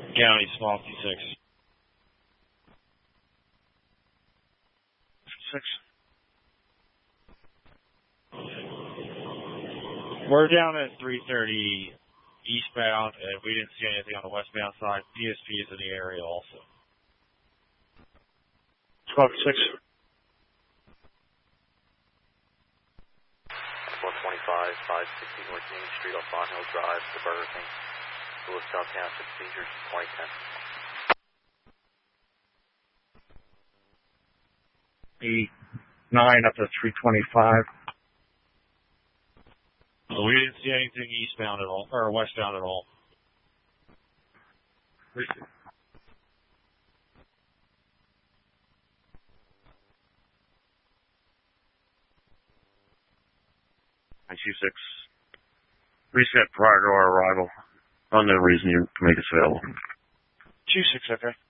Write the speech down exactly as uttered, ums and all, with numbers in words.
County, small T six. Six. We're down at three thirty eastbound, and we didn't see anything on the westbound side. P S P is in the area also. twelve six. one twenty-five, five sixty North Main Street off Bond Hill Drive to Burger King. Louis Township seizures twenty ten. eighty-nine up to three twenty-five. So we didn't see anything eastbound at all, or westbound at all. nine two six. Reset prior to our arrival. Oh, no reason you can make us available. two six, okay.